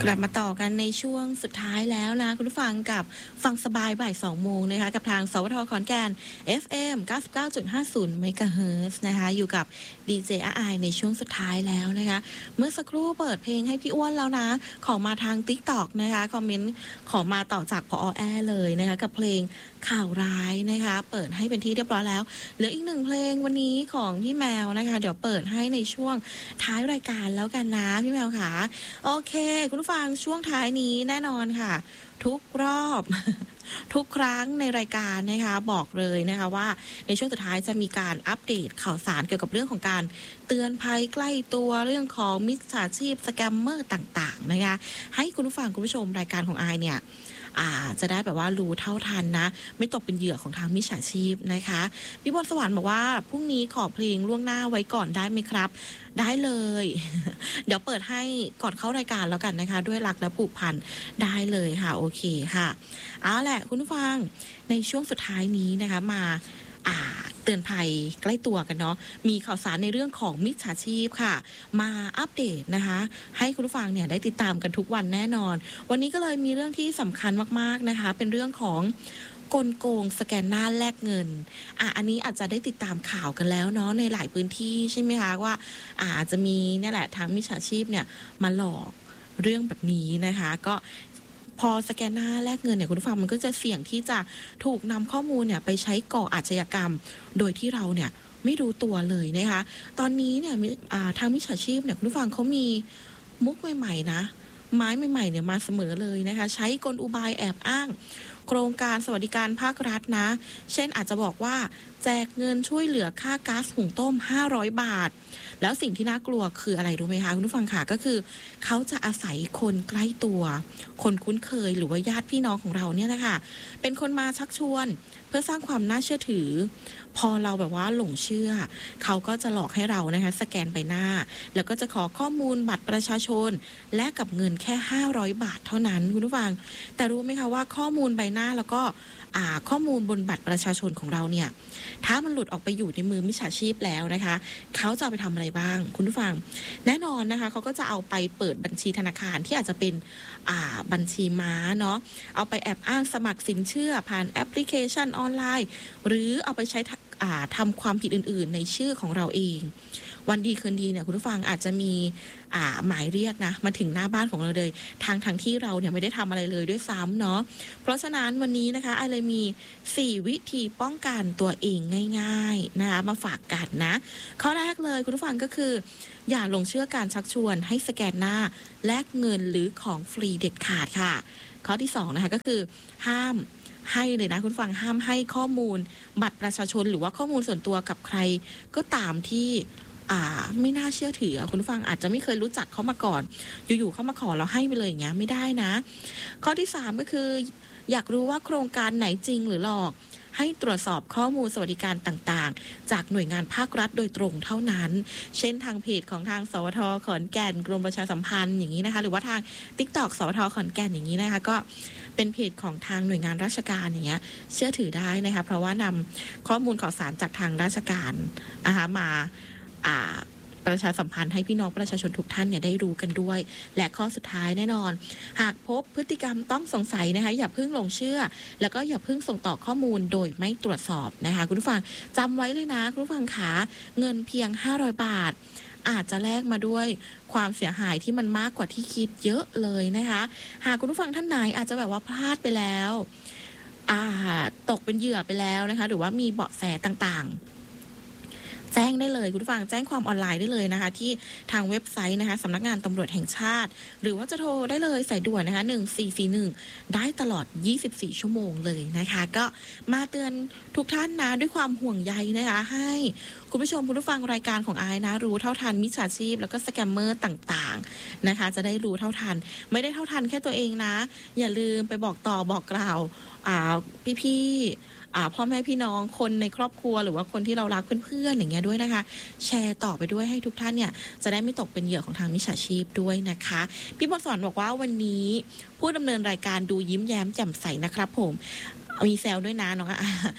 กลับมาต่อกันในช่วงสุดท้ายแล้วนะคุณผู้ฟังกับฟังสบายบ่าย2โมงนะคะกับทางสวทขอนแก่น FM 99.50เมกะเฮิรตซ์นะคะอยู่กับดีเจอาไอในช่วงสุดท้ายแล้วนะคะเมื่อสักครู่เปิดเพลงให้พี่อ้วนแล้วนะขอมาทาง TikTok นะคะคอมเมนต์ขอมาต่อจากพอแอเลยนะคะกับเพลงข่าวร้ายนะคะเปิดให้เป็นที่เรียบร้อยแล้วเหลืออีกหนึ่งเพลงวันนี้ของพี่แมวนะคะเดี๋ยวเปิดให้ในช่วงท้ายรายการแล้วกันนะพี่แมวค่ะ โอเคคุณผู้ฟังช่วงท้ายนี้แน่นอนค่ะทุกรอบ ทุกครั้งในรายการนะคะบอกเลยนะคะว่าในช่วงสุดท้ายจะมีการอัปเดตข่าวสารเกี่ยวกับเรื่องของการเตือนภัยใกล้ตัวเรื่องของมิจฉาชีพสแกมเมอร์ต่างๆนะคะให้คุณผู้ฟังคุณผู้ชมรายการของไอเนี่ยจะได้แบบว่ารู้เท่าทันนะไม่ตกเป็นเหยื่อของทางมิจฉาชีพนะคะพี่บนสวรรค์บอกว่าพรุ่งนี้ขอเพลงล่วงหน้าไว้ก่อนได้ไหมครับได้เลย เดี๋ยวเปิดให้ก่อนเข้ารายการแล้วกันนะคะด้วยรักและผูกพันได้เลยค่ะโอเคค่ะเอาแหละคุณผู้ฟังในช่วงสุดท้ายนี้นะคะมาเตือนภัยใกล้ตัวกันเนาะมีข่าวสารในเรื่องของมิจฉาชีพค่ะมาอัปเดตนะคะให้คุณผู้ฟังเนี่ยได้ติดตามกันทุกวันแน่นอนวันนี้ก็เลยมีเรื่องที่สำคัญมากๆนะคะเป็นเรื่องของกลโกงสแกนหน้าแลกเงินอันนี้อาจจะได้ติดตามข่าวกันแล้วเนาะในหลายพื้นที่ใช่ไหมคะว่าอาจจะมีนี่แหละทางมิจฉาชีพเนี่ยมาหลอกเรื่องแบบนี้นะคะก็พอสแกนหน้าแลกเงินเนี่ยคุณผู้ฟังมันก็จะเสี่ยงที่จะถูกนำข้อมูลเนี่ยไปใช้ก่ออาชญากรรมโดยที่เราเนี่ยไม่รู้ตัวเลยนะคะตอนนี้เนี่ยทางมิจฉาชีพเนี่ยคุณผู้ฟังเขามีมุกใหม่ๆนะไม้ใหม่ๆเนี่ยมาเสมอเลยนะคะใช้กลอุบายแอบอ้างโครงการสวัสดิการภาครัฐนะเช่นอาจจะบอกว่าแจกเงินช่วยเหลือค่าก๊าซหุงต้ม500บาทแล้วสิ่งที่น่ากลัวคืออะไรรู้ไหมคะคุณผู้ฟังค่ะก็คือเขาจะอาศัยคนใกล้ตัวคนคุ้นเคยหรือว่าญาติพี่น้องของเราเนี่ยนะคะเป็นคนมาชักชวนเพื่อสร้างความน่าเชื่อถือพอเราแบบว่าหลงเชื่อเขาก็จะหลอกให้เรานะคะสแกนใบหน้าแล้วก็จะขอข้อมูลบัตรประชาชนแลกกับเงินแค่500บาทเท่านั้นคุณผู้ฟังแต่รู้ไหมคะว่าข้อมูลใบหน้าแล้วก็ข้อมูลบนบัตรประชาชนของเราเนี่ยถ้ามันหลุดออกไปอยู่ในมือมิจฉาชีพแล้วนะคะเขาจะเอาไปทำอะไรบ้างคุณผู้ฟังแน่นอนนะคะเขาก็จะเอาไปเปิดบัญชีธนาคารที่อาจจะเป็นบัญชีม้าเนาะเอาไปแอบอ้างสมัครสินเชื่อผ่านแอปพลิเคชันออนไลน์หรือเอาไปใช้ทำความผิดอื่นๆในชื่อของเราเองวันดีคืนดีเนี่ยคุณผู้ฟังอาจจะมีหมายเรียกนะมาถึงหน้าบ้านของเราเลยทางที่เราเนี่ยไม่ได้ทำอะไรเลยด้วยซ้ำเนาะเพราะฉะนั้นวันนี้นะคะไอเลยมี4วิธีป้องกันตัวเองง่ายๆนะคะมาฝากกันนะข้อแรกเลยคุณผู้ฟังก็คืออย่าหลงเชื่อการชักชวนให้สแกนหน้าแลกเงินหรือของฟรีเด็ดขาดค่ะข้อที่2นะคะก็คือห้ามให้เลยนะคุณฟังห้ามให้ข้อมูลบัตรประชาชนหรือว่าข้อมูลส่วนตัวกับใครก็ตามที่ไม่น่าเชื่อถือคุณฟังอาจจะไม่เคยรู้จักเขามาก่อนอยู่ๆเขามาขอเราให้ไปเลยอย่างเงี้ยไม่ได้นะข้อที่3ก็คืออยากรู้ว่าโครงการไหนจริงหรือหลอกให้ตรวจสอบข้อมูลสวัสดิการต่างๆจากหน่วยงานภาครัฐโดยตรงเท่านั้นเช่นทางเพจของทางสวทขอนแก่นกรมประชาสัมพันธ์อย่างนี้นะคะหรือว่าทาง TikTok สวทขอนแก่นอย่างนี้นะคะก็เป็นเพจของทางหน่วยงานราชการอย่างเงี้ยเชื่อถือได้นะคะเพราะว่านำข้อมูลข่าวสารจากทางราชการนะคะมาประชาสัมพันธ์ให้พี่น้องประชาชนทุกท่านเนี่ยได้รู้กันด้วยและข้อสุดท้ายแน่นอนหากพบพฤติกรรมต้องสงสัยนะคะอย่าเพิ่งหลงเชื่อแล้วก็อย่าเพิ่งส่งต่อข้อมูลโดยไม่ตรวจสอบนะคะคุณผู้ฟังจำไว้เลยนะคุณผู้ฟังขาเงินเพียง500บาทอาจจะแลกมาด้วยความเสียหายที่มันมากกว่าที่คิดเยอะเลยนะคะหากคุณผู้ฟังท่านไหนอาจจะแบบว่าพลาดไปแล้วตกเป็นเหยื่อไปแล้วนะคะหรือว่ามีเบาะแสต่างๆแจ้งได้เลยคุณผู้ฟังแจ้งความออนไลน์ได้เลยนะคะที่ทางเว็บไซต์นะคะสำนักงานตำรวจแห่งชาติหรือว่าจะโทรได้เลยสายด่วนนะคะ1441ได้ตลอด24ชั่วโมงเลยนะคะก็มาเตือนทุกท่านนะด้วยความห่วงใยนะคะให้คุณผู้ชมคุณผู้ฟังรายการของไอนะรู้เท่าทันมิจฉาชีพแล้วก็สแกมเมอร์ต่างๆนะคะจะได้รู้เท่าทันไม่ได้เท่าทันแค่ตัวเองนะอย่าลืมไปบอกต่อบอกกล่าวพี่พ่อแม่พี่น้องคนในครอบครัวหรือว่าคนที่เรารักเพื่อนๆอย่างเงี้ยด้วยนะคะแชร์ต่อไปด้วยให้ทุกท่านเนี่ยจะได้ไม่ตกเป็นเหยื่อของทางมิจฉาชีพด้วยนะคะพี่บอลสอนบอกว่าวันนี้ผู้ดำเนินรายการดูยิ้มแย้มแจ่มใสนะครับผมมีแซวด้วยนะน้อง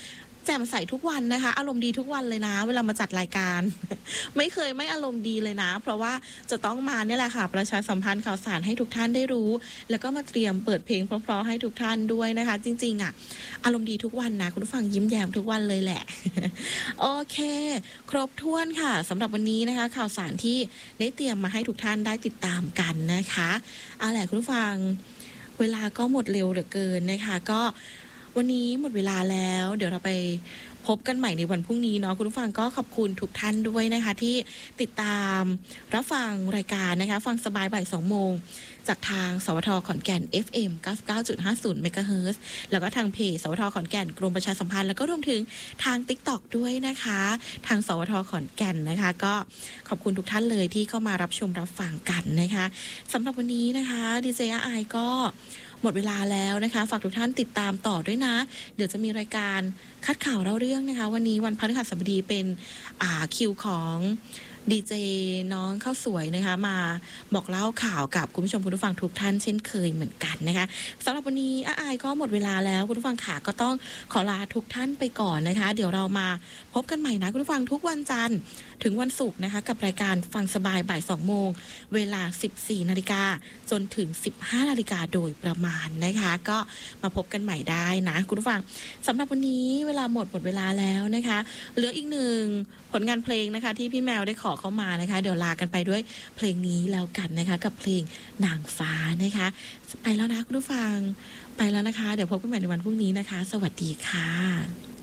แจ่มใสทุกวันนะคะอารมณ์ดีทุกวันเลยนะเวลามาจัดรายการ ไม่เคยไม่อารมณ์ดีเลยนะเพราะว่าจะต้องมาเนี่ยแหละค่ะประชาสัมพันธ์ข่าวสารให้ทุกท่านได้รู้แล้วก็มาเตรียมเปิดเพลงเพราะๆให้ทุกท่านด้วยนะคะจริงๆอะอารมณ์ดีทุกวันนะคุณผู้ฟังยิ้มแย้มทุกวันเลยแหละ โอเคครบถ้วนค่ะสำหรับวันนี้นะคะข่าวสารที่ได้เตรียมมาให้ทุกท่านได้ติดตามกันนะคะเอาแหละคุณผู้ฟังเวลาก็หมดเร็วเหลือเกินนะคะก็วันนี้หมดเวลาแล้วเดี๋ยวเราไปพบกันใหม่ในวันพรุ่งนี้เนาะคุณผู้ฟังก็ขอบคุณทุกท่านด้วยนะคะที่ติดตามรับฟังรายการนะคะฟังสบายบ่าย2 โมงจากทางสวทขอนแก่น FM 99.50เมกะเฮิรตซ์แล้วก็ทางเพจสวทขอนแก่นกรมประชาสัมพันธ์แล้วก็รวมถึงทาง TikTok ด้วยนะคะทางสวทขอนแก่นนะคะก็ขอบคุณทุกท่านเลยที่เข้ามารับชมรับฟังกันนะคะสำหรับวันนี้นะคะดีเจไอก็หมดเวลาแล้วนะคะฝากทุกท่านติดตามต่อด้วยนะเดี๋ยวจะมีรายการคัดข่าวเล่าเรื่องนะคะวันนี้วันพฤหัสบดีเป็นคิวของดีเจน้องข้าวสวยนะคะมาบอกเล่าข่าวกับคุณผู้ชมคุณผู้ฟังทุกท่านเช่นเคยเหมือนกันนะคะสำหรับวันนี้อายก็หมดเวลาแล้วคุณผู้ฟังค่ะก็ต้องขอลาทุกท่านไปก่อนนะคะเดี๋ยวเรามาพบกันใหม่นะคุณผู้ฟังทุกวันจันทร์ถึงวันศุกร์นะคะกับรายการฟังสบายบ่าย2 โมงเวลา 14 นาฬิกาจนถึง 15 นาฬิกาโดยประมาณนะคะก็มาพบกันใหม่ได้นะคุณผู้ฟังสำหรับวันนี้เวลาหมดเวลาแล้วนะคะเหลืออีกหนึ่งผลงานเพลงนะคะที่พี่แมวได้ขอเข้ามานะคะเดี๋ยวลากันไปด้วยเพลงนี้แล้วกันนะคะกับเพลงนางฟ้านะคะไปแล้วนะคุณผู้ฟังไปแล้วนะคะเดี๋ยวพบกันใหม่ในวันพรุ่งนี้นะคะสวัสดีค่ะ